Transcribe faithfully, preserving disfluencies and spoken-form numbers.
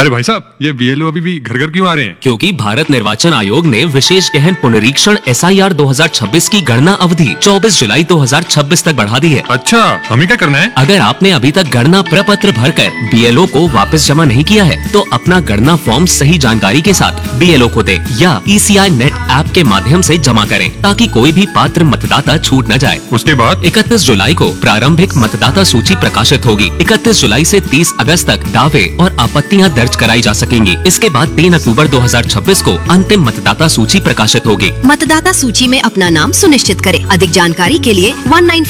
अरे भाई साहब, ये बीएलओ अभी भी घर घर क्यों आ रहे हैं? क्योंकि भारत निर्वाचन आयोग ने विशेष गहन पुनरीक्षण एस आई आर दो हज़ार छब्बीस की गणना अवधि चौबीस जुलाई दो हज़ार छब्बीस तक बढ़ा दी है। अच्छा, हमें क्या करना है? अगर आपने अभी तक गणना प्रपत्र भरकर बीएलओ को वापस जमा नहीं किया है तो अपना गणना फॉर्म सही जानकारी के साथ बीएलओ को दे या ई सी आई नेट ऐप के माध्यम से जमा करें ताकि कोई भी पात्र मतदाता छूट न जाए। उसके बाद इकतीस जुलाई को प्रारंभिक मतदाता सूची प्रकाशित होगी। इकतीस जुलाई से तीस अगस्त तक दावे और आपत्तियां दर्ज कराई जा सकेंगी। इसके बाद तीन अक्टूबर दो हज़ार छब्बीस को अंतिम मतदाता सूची प्रकाशित होगी। मतदाता सूची में अपना नाम सुनिश्चित करें। अधिक जानकारी के लिए वन नाइन